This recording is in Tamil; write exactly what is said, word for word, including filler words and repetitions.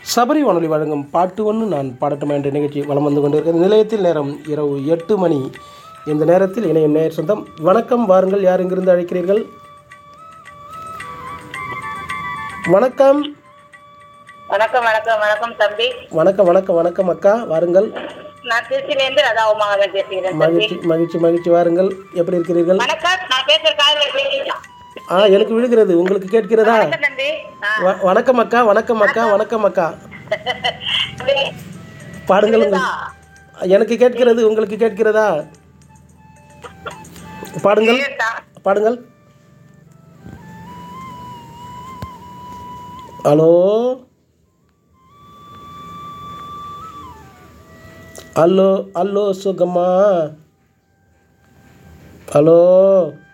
சபரி வானொலி வழங்கும் பாட்டு ஒன்று நான் பாடட்டுமா என்ற நிகழ்ச்சி வலம் வந்து கொண்டிருக்கிறது. நிலையத்தில் நேரம் இரவு எட்டு மணி. இந்த நேரத்தில் இணையம் நேயர் சொந்தம். வணக்கம், வாருங்கள். யார் இங்கிருந்து அழைக்கிறீர்கள்? வணக்கம் வணக்கம் வணக்கம் வணக்கம் தம்பி. வணக்கம் வணக்கம் வணக்கம் அக்கா, வாருங்கள். நான் திருச்சியிலேருந்து ராதா உமாகவன் பேசுகிறேன். மகிழ்ச்சி மகிழ்ச்சி மகிழ்ச்சி, வாருங்கள். எப்படி இருக்கிறீர்கள்? வணக்கம். நான் பேசுற காதல கேட்கிறீங்களா? ஆ, எனக்கு விழுகிறது. உங்களுக்கு கேட்கிறதா? வணக்கம் தம்பி. ஆ. வ- வணக்கம் அக்கா, வணக்கம் அக்கா, வணக்கம் அக்கா. பாடுங்கள். உங்கள் எனக்கு கேட்கிறது, உங்களுக்கு கேட்கிறதா? பாடுங்கள் கேட்டா? பாடுங்கள். ஹலோ ஹலோ ஹலோ சுகமா? ஹலோ